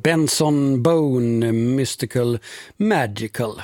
Benson Bone, Mystical Magical.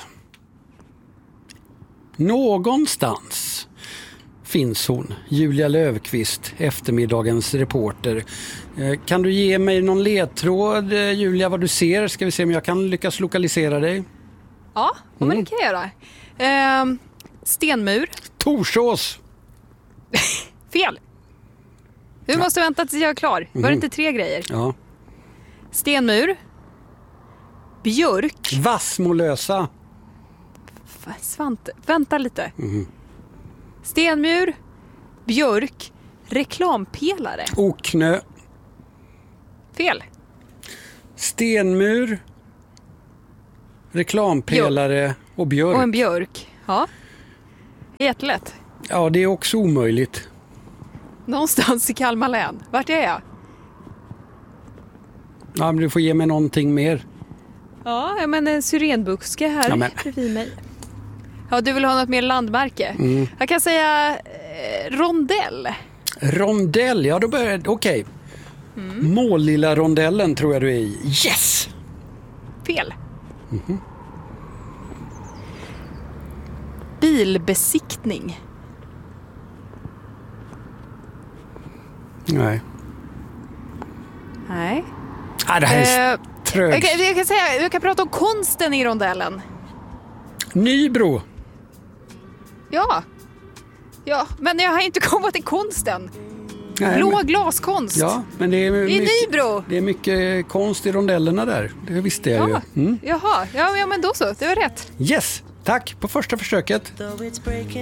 Någonstans finns hon, Julia Löfqvist, eftermiddagens reporter. Kan du ge mig någon ledtråd, Julia, vad du ser? Ska vi se om jag kan lyckas lokalisera dig. Ja, men det kan jag göra. Stenmur. Torsås. Fel. Du måste vänta tills jag är klar. Var det inte 3 grejer? Ja. Stenmur. Björk. Vassmolösa. Svante. Vänta lite. Stenmur. Björk. Reklampelare. Oknö. Fel. Stenmur. Reklampelare och björk. Och en björk. Ja. Jättelätt. Ja, det är också omöjligt. Någonstans i Kalmar län. Vart är jag? Ja, men du får ge mig någonting mer. Ja, men en syrenbuske här bredvid mig. Ja, du vill ha något mer landmärke? Jag kan säga rondell. Rondell, ja då börjar det. Okej. Mållilla rondellen tror jag du är i. Yes! Fel. Bilbesiktning. Nej. Nej. Det här är trögt. Jag kan säga, jag kan prata om konsten i rondellen. Nybro. Ja, men jag har inte kommit till konsten. Nej, Blå glaskonst. Ja, men det är Nybro. Det är mycket konst i rondellerna där. Det visste jag ju. Jaha, ja, men då så. Det var rätt. Yes, tack på första försöket.